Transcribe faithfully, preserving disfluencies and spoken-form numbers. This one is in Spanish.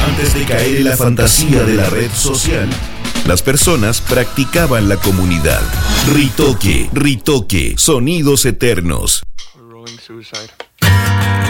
Antes de caer en la fantasía de la red social, las personas practicaban la comunidad. Ritoque, Ritoque, sonidos eternos. Rolling Suicide.